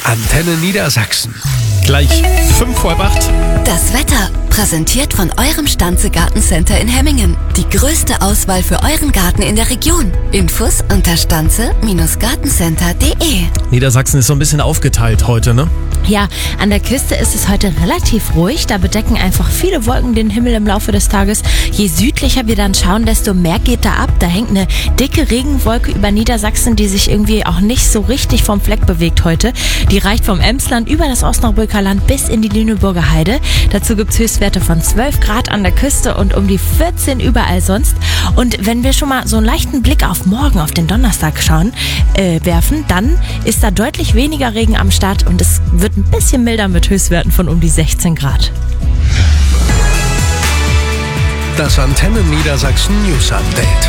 Antenne Niedersachsen. Gleich 8:05. Das Wetter, präsentiert von eurem Stanze Gartencenter in Hemmingen. Die größte Auswahl für euren Garten in der Region. Infos unter stanze-gartencenter.de. Niedersachsen ist so ein bisschen aufgeteilt heute, ne? Ja, an der Küste ist es heute relativ ruhig. Da bedecken einfach viele Wolken den Himmel im Laufe des Tages. Je südlicher wir dann schauen, desto mehr geht da ab. Da hängt eine dicke Regenwolke über Niedersachsen, die sich irgendwie auch nicht so richtig vom Fleck bewegt heute. Die reicht vom Emsland über das Osnabrücker Land bis in die Lüneburger Heide. Dazu gibt's Höchstwerte von 12 Grad an der Küste und um die 14 überall sonst. Und wenn wir schon mal so einen leichten Blick auf morgen, auf den Donnerstag werfen, dann ist da deutlich weniger Regen am Start und es wird ein bisschen milder mit Höchstwerten von um die 16 Grad. Das Antenne Niedersachsen News Update.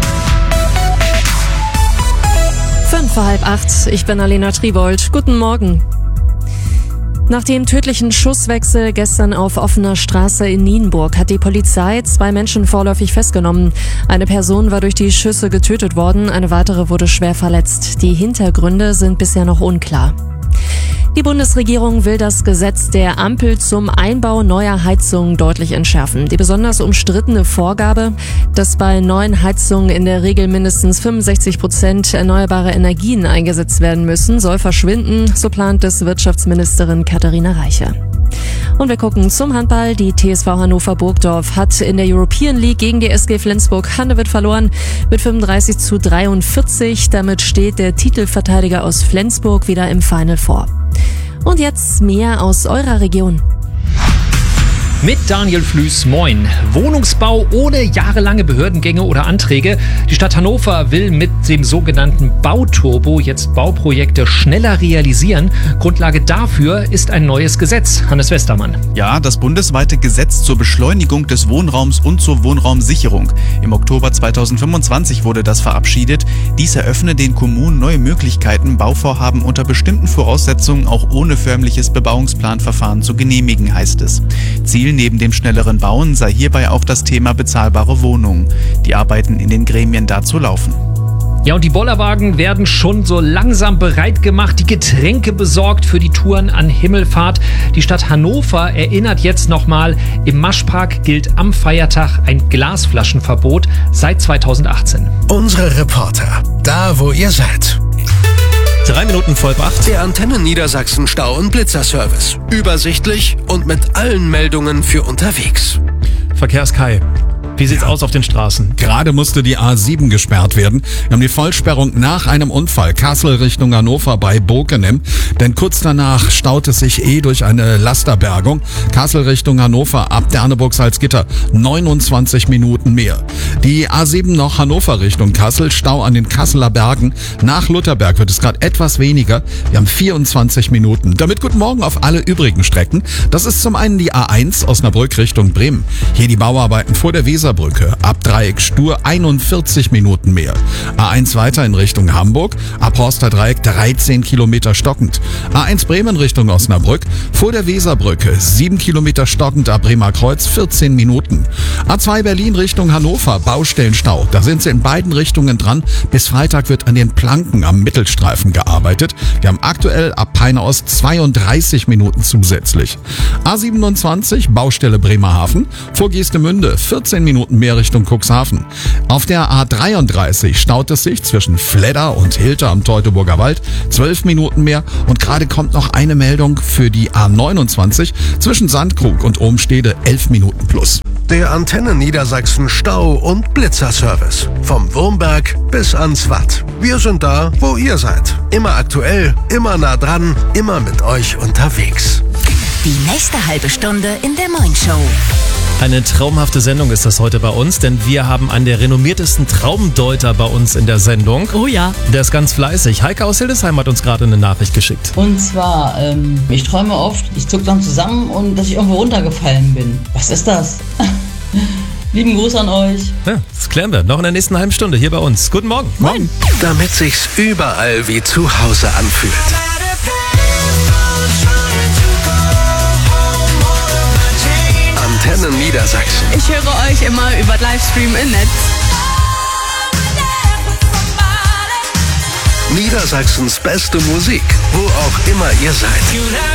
7:55. Ich bin Alena Tribold. Guten Morgen. Nach dem tödlichen Schusswechsel gestern auf offener Straße in Nienburg hat die Polizei 2 Menschen vorläufig festgenommen. Eine Person war durch die Schüsse getötet worden, eine weitere wurde schwer verletzt. Die Hintergründe sind bisher noch unklar. Die Bundesregierung will das Gesetz der Ampel zum Einbau neuer Heizungen deutlich entschärfen. Die besonders umstrittene Vorgabe, dass bei neuen Heizungen in der Regel mindestens 65% erneuerbare Energien eingesetzt werden müssen, soll verschwinden, so plant es Wirtschaftsministerin Katharina Reiche. Und wir gucken zum Handball. Die TSV Hannover Burgdorf hat in der European League gegen die SG Flensburg-Handewitt verloren mit 35:43. Damit steht der Titelverteidiger aus Flensburg wieder im Final Four. Und jetzt mehr aus eurer Region. Mit Daniel Flüß, moin. Wohnungsbau ohne jahrelange Behördengänge oder Anträge. Die Stadt Hannover will mit dem sogenannten Bauturbo jetzt Bauprojekte schneller realisieren. Grundlage dafür ist ein neues Gesetz. Hannes Westermann. Ja, das bundesweite Gesetz zur Beschleunigung des Wohnraums und zur Wohnraumsicherung. Im Oktober 2025 wurde das verabschiedet. Dies eröffne den Kommunen neue Möglichkeiten, Bauvorhaben unter bestimmten Voraussetzungen auch ohne förmliches Bebauungsplanverfahren zu genehmigen, heißt es. Ziel neben dem schnelleren Bauen sei hierbei auch das Thema bezahlbare Wohnungen. Die Arbeiten in den Gremien dazu laufen. Ja, und die Bollerwagen werden schon so langsam bereit gemacht, die Getränke besorgt für die Touren an Himmelfahrt. Die Stadt Hannover erinnert jetzt nochmal, im Maschpark gilt am Feiertag ein Glasflaschenverbot seit 2018. Unsere Reporter, da wo ihr seid. 7:03. Der Antenne Niedersachsen Stau- und Blitzerservice. Übersichtlich und mit allen Meldungen für unterwegs. Verkehrskai. Wie sieht's aus auf den Straßen? Gerade musste die A7 gesperrt werden. Wir haben die Vollsperrung nach einem Unfall. Kassel Richtung Hannover bei Bokenem. Denn kurz danach staut es sich durch eine Lasterbergung. Kassel Richtung Hannover ab Derneburg-Salzgitter 29 Minuten mehr. Die A7 noch Hannover Richtung Kassel. Stau an den Kasseler Bergen. Nach Lutherberg wird es gerade etwas weniger. Wir haben 24 Minuten. Damit guten Morgen auf alle übrigen Strecken. Das ist zum einen die A1 Osnabrück Richtung Bremen. Hier die Bauarbeiten vor der Weserbrücke. Ab Dreieck Stur 41 Minuten mehr. A1 weiter in Richtung Hamburg. Ab Horster Dreieck 13 Kilometer stockend. A1 Bremen Richtung Osnabrück. Vor der Weserbrücke 7 Kilometer stockend. Ab Bremer Kreuz 14 Minuten. A2 Berlin Richtung Hannover. Baustellenstau. Da sind sie in beiden Richtungen dran. Bis Freitag wird an den Planken am Mittelstreifen gearbeitet. Wir haben aktuell ab Peine Ost 32 Minuten zusätzlich. A27 Baustelle Bremerhaven. Vor Geestemünde 14 Minuten mehr Richtung Cuxhaven. Auf der A33 staut es sich zwischen Fledder und Hilter am Teutoburger Wald 12 Minuten mehr und gerade kommt noch eine Meldung für die A29 zwischen Sandkrug und Ohmstede 11 Minuten plus. Der Antenne Niedersachsen Stau- und Blitzerservice. Vom Wurmberg bis ans Watt. Wir sind da, wo ihr seid. Immer aktuell, immer nah dran, immer mit euch unterwegs. Die nächste halbe Stunde in der Moin Show. Eine traumhafte Sendung ist das heute bei uns, denn wir haben einen der renommiertesten Traumdeuter bei uns in der Sendung. Oh ja. Der ist ganz fleißig. Heike aus Hildesheim hat uns gerade eine Nachricht geschickt. Und zwar, ich träume oft, ich zucke dann zusammen und dass ich irgendwo runtergefallen bin. Was ist das? Lieben Gruß an euch. Ja, das klären wir noch in der nächsten halben Stunde hier bei uns. Guten Morgen. Moin. Damit sich's überall wie zu Hause anfühlt. Antenne Niedersachsen. Ich höre euch immer über Livestream im Netz. Niedersachsens beste Musik, wo auch immer ihr seid.